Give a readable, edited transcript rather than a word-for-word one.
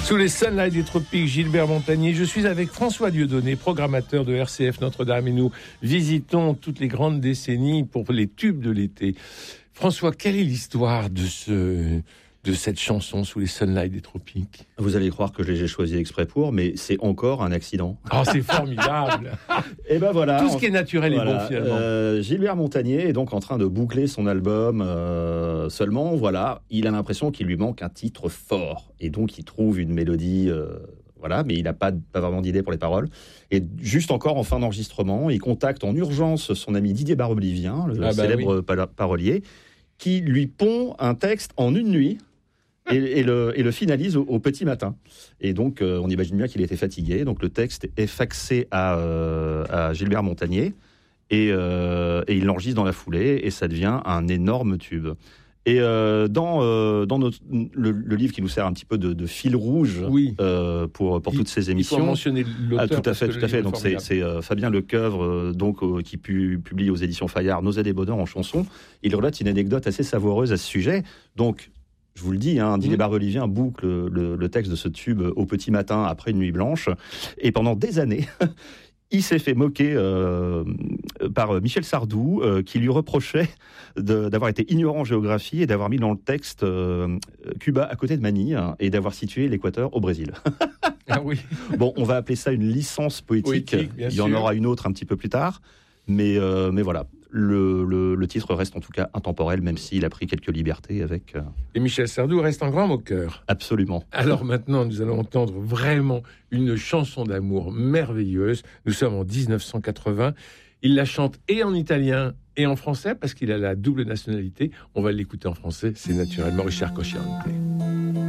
Sous les sunlights des tropiques, Gilbert Montagné. Je suis avec François Dieudonné, programmateur de RCF Notre-Dame, et nous visitons toutes les grandes décennies pour les tubes de l'été. François, quelle est l'histoire de cette chanson Sous les sunlights des tropiques? Vous allez croire que j'ai choisi exprès pour, mais c'est encore un accident. Oh, c'est formidable. Et ben voilà. Tout ce qui est naturel est bon finalement. Gilbert Montagné est donc en train de boucler son album. Seulement, voilà, il a l'impression qu'il lui manque un titre fort. Et donc, il trouve une mélodie, voilà, mais il n'a pas vraiment d'idée pour les paroles. Et juste encore en fin d'enregistrement, il contacte en urgence son ami Didier Barbelivien, le célèbre parolier, qui lui pond un texte en une nuit. Et le finalise au petit matin. Et donc, on imagine bien qu'il était fatigué. Donc, le texte est faxé à Gilbert Montagné. Et il l'enregistre dans la foulée. Et ça devient un énorme tube. Et dans le livre qui nous sert un petit peu de fil rouge pour toutes ces émissions. Il faut mentionner l'auteur. Tout à fait. Donc, c'est Fabien Lecoeuvre, qui publie aux éditions Fayard Nausée des bonheurs en chanson. Il relate une anecdote assez savoureuse à ce sujet. Donc, je vous le dis, Didier Barbelivien boucle le texte de ce tube au petit matin après une nuit blanche. Et pendant des années, il s'est fait moquer par Michel Sardou, qui lui reprochait d'avoir été ignorant en géographie et d'avoir mis dans le texte Cuba à côté de Manille et d'avoir situé l'Équateur au Brésil. Ah oui. Bon, on va appeler ça une licence poétique. Il y en aura une autre un petit peu plus tard. Mais voilà. Le titre reste en tout cas intemporel, même s'il a pris quelques libertés avec... Et Michel Sardou reste un grand moqueur. Absolument. Alors maintenant, nous allons entendre vraiment une chanson d'amour merveilleuse. Nous sommes en 1980. Il la chante et en italien et en français, parce qu'il a la double nationalité. On va l'écouter en français, c'est naturellement Richard Cocciante.